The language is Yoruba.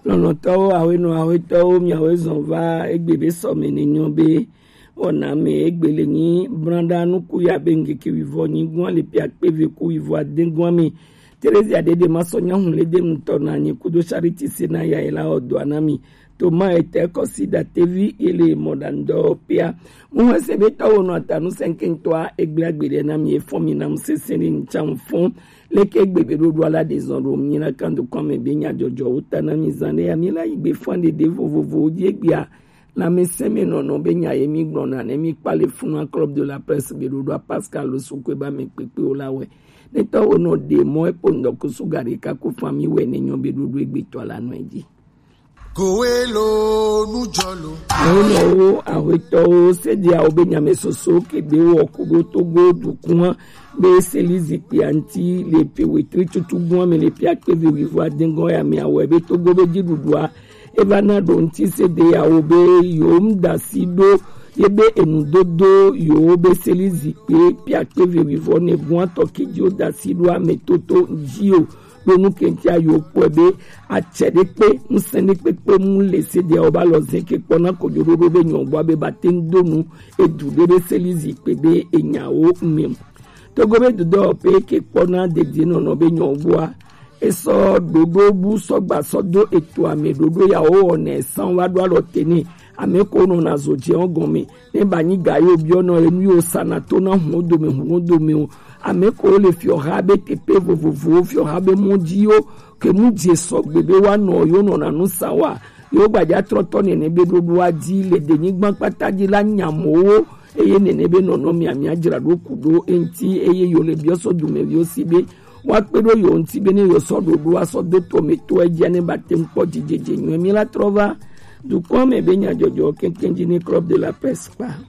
Lonoto aweno aweto miawezo va egbebe some ni nyobe ona me egbele ni branda nuku ya benge ki vivo ni gwan le pia peve ku vivo adengwa mi Teresa dede masonya hunlede mtona ni kudo charity sina ya ela odo anami Toma ete kosida TV ile modando pia muhese beta wono atanu senkentwa eglagbede na mi efomi na mseseni nchamfon leke egbebe rodo ala desonro mnyina kando kwame benya jojo utana mizane ya mila igbe fande de vovovo diebia la meseme nono benya yemi glona nemi pale funu club de la presse berodo Pascal Losukweba mepepe olawe neto wono de mo epondo kusugari ka ku fami we nenyo berodo egbe to ala noeji Koelo nujolo. No, awito sedi a obenyame soso kebe wokudo togo dukuma be selizi pianti le pewetri tutugwa me le piakeve wivo adengo ya mi awebe togo be didudwa evana donti sedi a obe yom dasido yebe enudodo yo be selizi pe piakeve wivo ne bwan tokidio dasido a metoto jio Bonu kenti ayo kwebe achede pe nsene pe mu lese de oba lo zeke pona ko jororo be nyongwa be batendonu edudebe selizi pebe enyawo mem togobe dudo pe ke pona de dino no be nyongwa eso dodo bu sogba sodo eto amedodo ya o one san wa do lo teni ameko no na zoje ongomi ne bani gayo bi ono enu o sanato na huodomi ameko le fiorabe tepe vovovo fiorabe mondio ke mudie sogbebe wa no yo no na nusawa yo gbaja troto ne nebe dodo adi le denigban pataji la nyamo eye ne nebe no mi ami ajira do kudo enti eye yo le bioso dume yo sibe wa pedo yo enti bene yo so dodo wa so de tometo eje ne batem po dijeje nyu mi la trova du come benya jojo kenkenji ni club de la presse pa